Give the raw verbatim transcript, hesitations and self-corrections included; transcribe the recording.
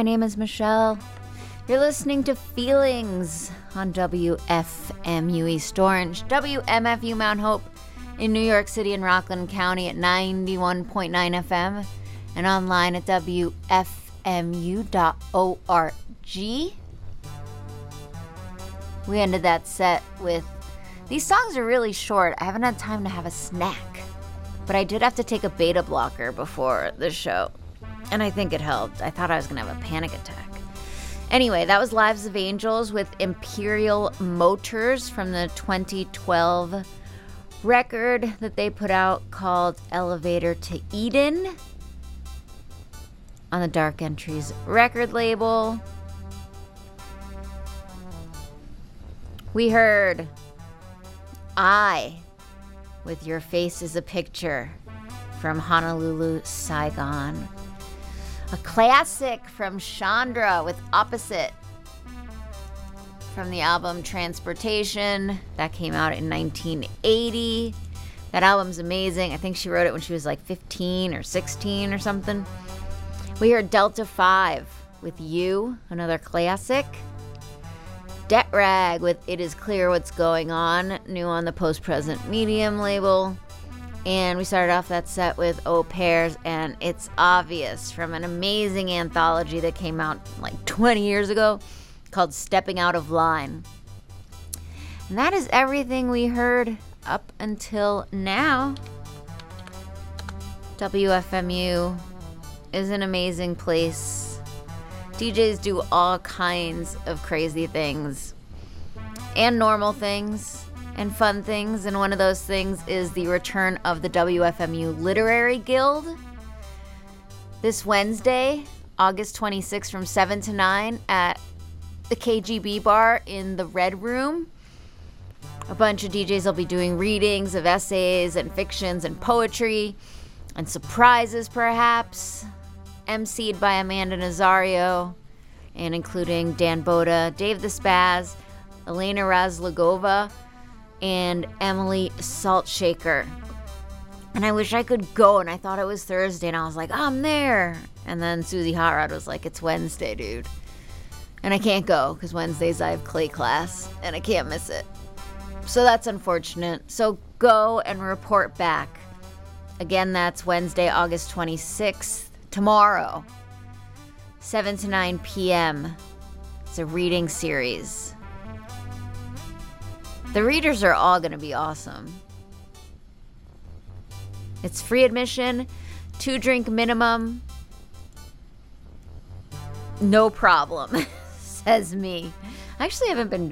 My name is Michelle. You're listening to Feelings on W F M U East Orange, W M F U Mount Hope in New York City and Rockland County at ninety-one point nine F M and online at W F M U dot org. We ended that set with, these songs are really short. I haven't had time to have a snack, but I did have to take a beta blocker before the show, and I think it helped. I thought I was going to have a panic attack. Anyway, that was Lives of Angels with Imperial Motors from the twenty twelve record that they put out called Elevator to Eden on the Dark Entries record label. We heard I with Your Face is a Picture from Honolulu, Saigon. A classic from Chandra with Opposite from the album Transportation. That came out in nineteen eighty. That album's amazing. I think she wrote it when she was like fifteen or sixteen or something. We heard Delta five with You, another classic. Debt Rag with It Is Clear What's Going On, new on the Post Present Medium label. And we started off that set with Au Pairs and It's Obvious from an amazing anthology that came out like twenty years ago called Stepping Out of Line. And that is everything we heard up until now. W F M U is an amazing place. D Js do all kinds of crazy things and normal things and fun things, and one of those things is the return of the W F M U Literary Guild this Wednesday, August twenty-sixth from seven to nine at the K G B bar in the Red Room. A bunch of D Js will be doing readings of essays and fictions and poetry and surprises perhaps, emceed by Amanda Nazario, and including Dan Boda, Dave the Spaz, Elena Razlogova, and Emily Saltshaker. And I wish I could go, and I thought it was Thursday, and I was like, I'm there. And then Susie Hot Rod was like, it's Wednesday, dude. And I can't go, because Wednesdays I have clay class, and I can't miss it. So that's unfortunate. So go and report back. Again, that's Wednesday, August twenty-sixth, tomorrow, seven to nine p.m. It's a reading series. The readers are all going to be awesome. It's free admission, two drink minimum. No problem, says me. I actually haven't been